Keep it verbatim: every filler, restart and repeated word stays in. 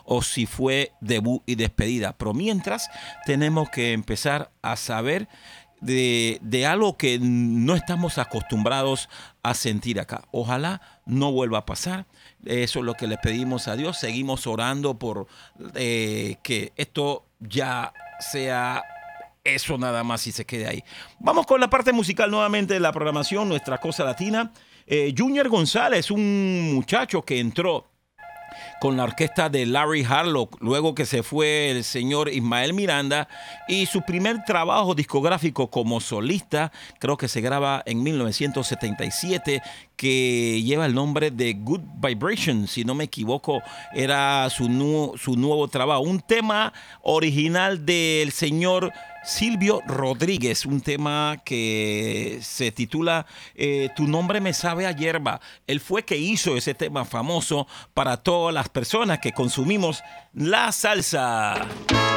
o si fue debut y despedida. Pero mientras tenemos que empezar a saber de, de algo que no estamos acostumbrados a sentir acá. Ojalá no vuelva a pasar. Eso es lo que le pedimos a Dios. Seguimos orando por eh, que esto ya sea eso nada más y se quede ahí. Vamos con la parte musical nuevamente de la programación, nuestra cosa latina. Eh, Junior González, un muchacho que entró con la orquesta de Larry Harlow, luego que se fue el señor Ismael Miranda, y su primer trabajo discográfico como solista, creo que se graba en mil novecientos setenta y siete, que lleva el nombre de Good Vibration, si no me equivoco, era su, nu- su nuevo trabajo, un tema original del señor Silvio Rodríguez, un tema que se titula eh, Tu nombre me sabe a hierba. Él fue que hizo ese tema famoso para todas las personas que consumimos la salsa.